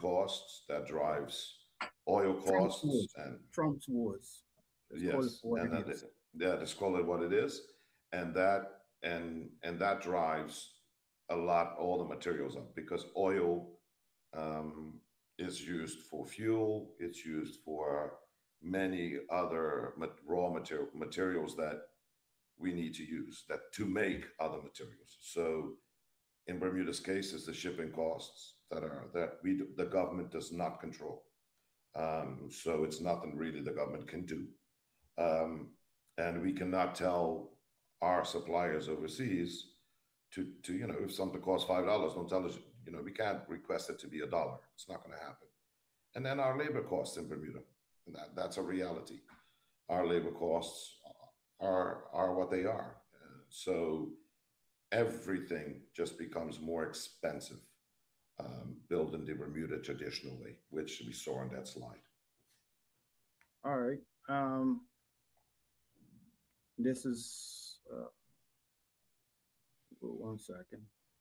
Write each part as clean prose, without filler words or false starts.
costs, that drives oil Trump's costs, wars. and Trump's wars. Let's call it yes, for what and it that is. yeah, let's call it what it is, and that drives a lot all the materials up because oil um, is used for fuel. It's used for many other materials that we need to use that to make other materials. So in Bermuda's case, it's the shipping costs that the government does not control. So it's nothing really the government can do, um, and we cannot tell our suppliers overseas to if something costs $5, don't tell us. We can't request it to be $1. It's not going to happen. And then our labor costs in Bermuda, that's a reality. Our labor costs are what they are. So everything just becomes more expensive, building the Bermuda traditional way, which we saw on that slide. All right. This is 1 second.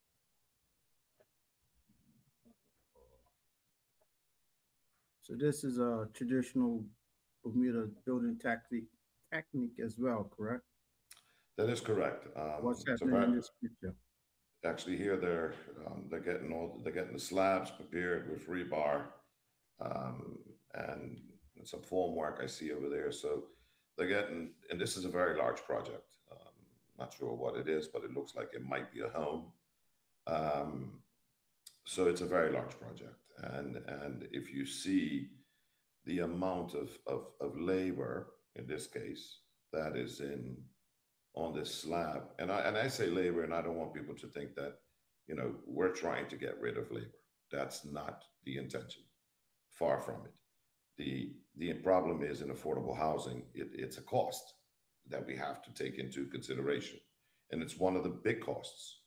So this is a traditional Bermuda building technique as well, correct? That is correct. What's So happening in this picture? actually here they're getting the slabs prepared with rebar, um, and some formwork I see over there. So they're getting, and this is a very large project. Not sure what it is, but it looks like it might be a home. Um, so it's a very large project, and if you see the amount of labor in this case that is in on this slab, and I say labor, and I don't want people to think that we're trying to get rid of labor. That's not the intention. Far from it. The problem is in affordable housing, it's a cost that we have to take into consideration, and it's one of the big costs.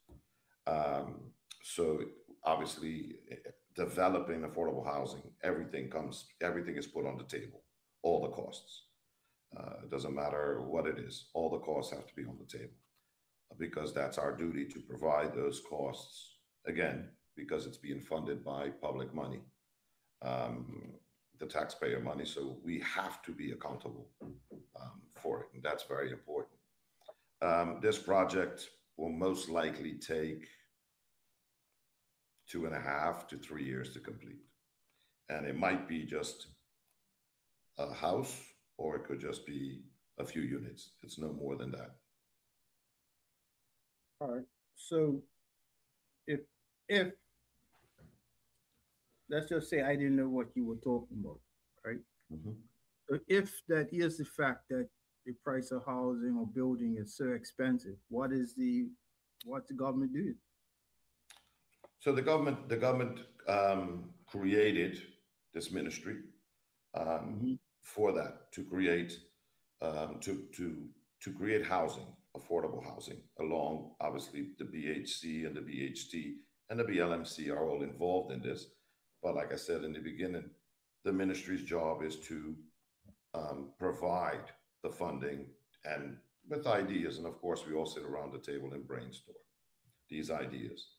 So obviously, developing affordable housing, everything is put on the table, all the costs. It doesn't matter what it is, all the costs have to be on the table because that's our duty to provide those costs again because it's being funded by public money, um, the taxpayer money. So we have to be accountable for it, and that's very important. This project will most likely take 2.5 to 3 years to complete, and it might be just a house, or it could just be a few units. It's no more than that. All right. So if if let's just say I didn't know what you were talking about, right? Mhm. So if that is the fact that the price of housing or building is so expensive, what's the government doing? So the government created this ministry um, Hmm. for that to create to create housing, affordable housing, along obviously the BHC and the BHT and the BLMC are all involved in this. But like I said in the beginning, the ministry's job is to provide the funding and with ideas, and of course we all sit around the table and brainstorm these ideas.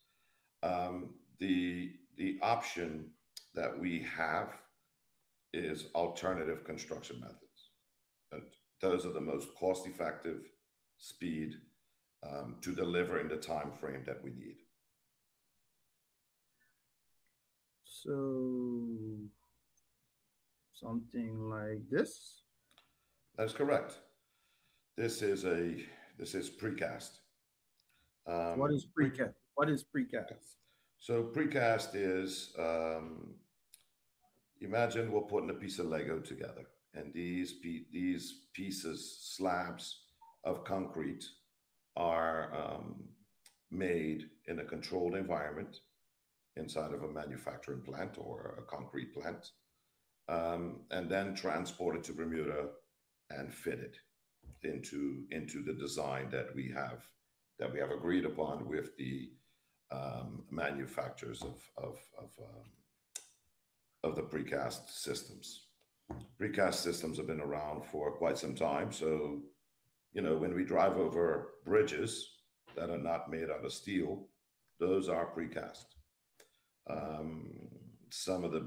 The option that we have is alternative construction methods. And those are the most cost effective, speed to deliver in the time frame that we need. So something like this. That's correct. This is a this is precast. What is Pre, precast? What is precast? so precast is imagine we're putting a piece of Lego together, and these pieces, slabs of concrete, are made in a controlled environment inside of a manufacturing plant or a concrete plant, and then transported to Bermuda and fitted into the design that we have agreed upon with the manufacturers of the precast systems. Precast systems have been around for quite some time, so when we drive over bridges that are not made out of steel, those are precast. Um, some of the